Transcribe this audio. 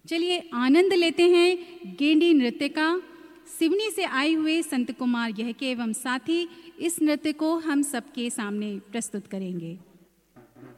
चलिए आनंद लेते हैं गेंडी नृत्य का। सिवनी से आए हुए संत कुमार यह के एवं साथी इस नृत्य को हम सबके सामने प्रस्तुत करेंगे।